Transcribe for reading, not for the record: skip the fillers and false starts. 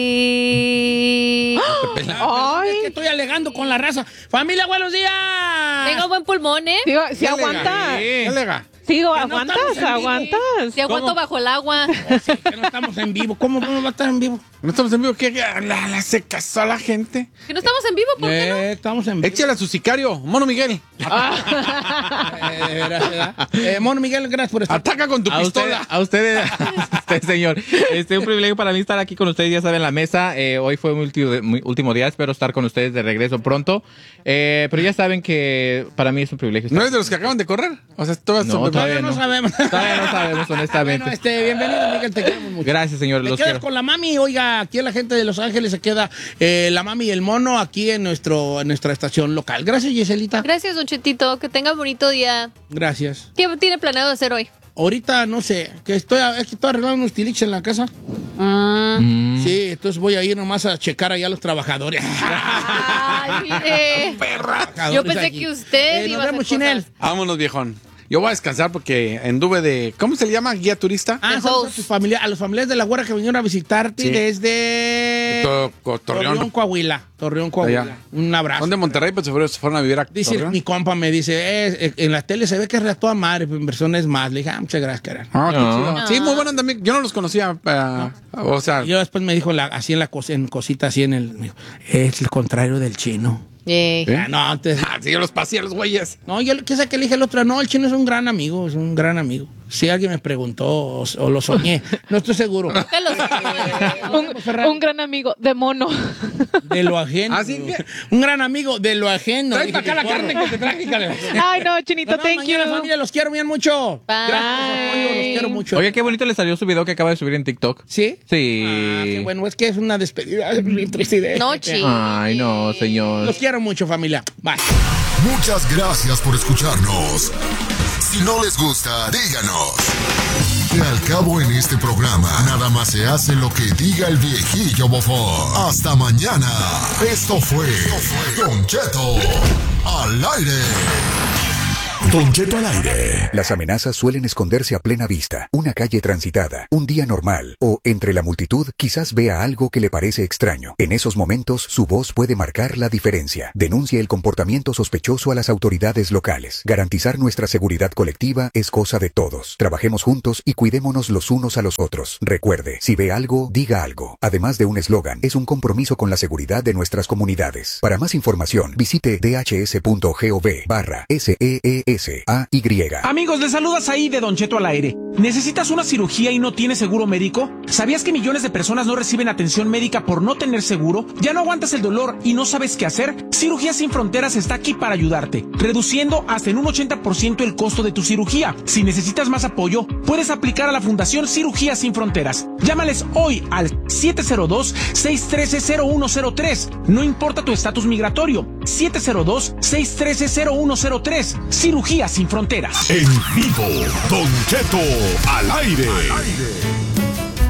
Ay. Es que estoy alegando con la raza. ¡Familia, buenos días! Tengo buen pulmón, ¿eh? Sí, aguanta. ¿Qué lega? Sí, no aguantas, estamos en vivo. aguantas. Si aguanto bajo el agua. Sí, que no estamos en vivo. ¿Cómo va a estar en vivo? ¿No estamos en vivo? ¿Qué? ¿La hace caso a la gente? Que no estamos en vivo, ¿por qué no? Estamos en vivo. Échale a su sicario, Mono Miguel. Mono Miguel, gracias por estar. Ataca con tu pistola. A usted, señor. Un privilegio para mí estar aquí con ustedes, ya saben, la mesa. Hoy fue mi último día, espero estar con ustedes de regreso pronto. Pero ya saben que para mí es un privilegio estar. ¿No eres de los que acaban de correr? O sea, todas No, son... todavía no sabemos. Todavía no sabemos, honestamente. Bueno, bienvenido, Miguel, te queremos mucho. Gracias, señor. Te Los quedas quiero. con la mami. Oiga, aquí la gente de Los Ángeles se queda la mami y el mono aquí en nuestra estación local. Gracias, Giselita. Gracias, Don Chetito. Que tenga bonito día. Gracias. ¿Qué tiene planeado hacer hoy? Ahorita, no sé, es que estoy arreglando unos tiliches en la casa. Sí, entonces voy a ir nomás a checar allá a los trabajadores. Ay, mire. Yo pensé que usted iba nos a hacer vemos, Chinel. cosas. Vámonos, viejón. Yo voy a descansar porque anduve de... ¿Cómo se le llama? ¿Guía turista? Saludos a los familiares de la güera que vinieron a visitarte desde Torreón. Coahuila. Allá. Un abrazo. Son de Monterrey, pero se fueron a vivir a Dice, Torreón. mi compa me dice, en la tele se ve que es a toda madre, pero en persona es más. Le dije, muchas gracias, cara. Ah, qué chido. Sí, muy buena también. Yo no los conocía. O sea... Y yo después me dijo, así en cosita, así en el... Me dijo, es el contrario del chino. ¿Eh? No, antes... sí, yo los pasé a los güeyes. No, yo qué sé que le dije el otro. No, el chino es un gran amigo, es un gran amigo. Si alguien me preguntó o lo soñé, no estoy seguro. Un gran amigo de mono. De lo ajeno. Así que... Un gran amigo de lo ajeno. Trae para acá la carne que te traje, Caleb. Ay, no, Chinito, thank you. Familia, los quiero bien mucho. Bye. Gracias por su apoyo, los quiero mucho. Oye, qué bonito le salió su video que acaba de subir en TikTok. ¿Sí? Sí. Qué bueno, es que es una despedida. Es bien triste. No, chi. Ay, no, señor. Los quiero mucho, familia. Bye. Muchas gracias por escucharnos. Si no les gusta, díganos. Que al cabo en este programa, nada más se hace lo que diga el viejillo bofón. Hasta mañana. Esto fue Don Cheto al aire. Don Cheto al aire. Las amenazas suelen esconderse a plena vista. Una calle transitada, un día normal o entre la multitud quizás vea algo que le parece extraño. En esos momentos su voz puede marcar la diferencia. Denuncie el comportamiento sospechoso a las autoridades locales. Garantizar nuestra seguridad colectiva es cosa de todos. Trabajemos juntos y cuidémonos los unos a los otros. Recuerde, si ve algo, diga algo. Además de un eslogan, es un compromiso con la seguridad de nuestras comunidades. Para más información, visite dhs.gov/SEESAY. Amigos, les saludas ahí de Don Cheto al aire. ¿Necesitas una cirugía y no tienes seguro médico? ¿Sabías que millones de personas no reciben atención médica por no tener seguro? ¿Ya no aguantas el dolor y no sabes qué hacer? Cirugías Sin Fronteras está aquí para ayudarte, reduciendo hasta en un 80% el costo de tu cirugía. Si necesitas más apoyo, puedes aplicar a la Fundación Cirugías Sin Fronteras. Llámales hoy al 702-613-0103. No importa tu estatus migratorio. 702-613-0103. Cirugías Sin Fronteras. En vivo, Don Cheto al aire.